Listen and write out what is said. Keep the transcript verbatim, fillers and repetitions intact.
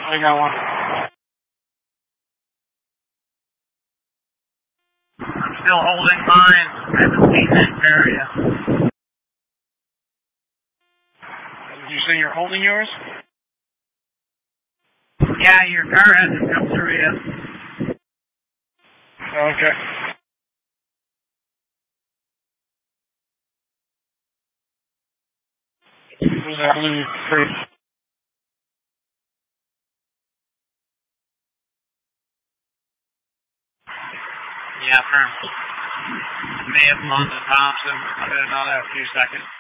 I got one. I'm still holding mine. I haven't seen that area. Did you say you're holding yours? Yeah, your car hasn't come through yet. Okay. Where's that blue tree? Yeah, firm. May have blown the Thompson. I didn't know that a few seconds.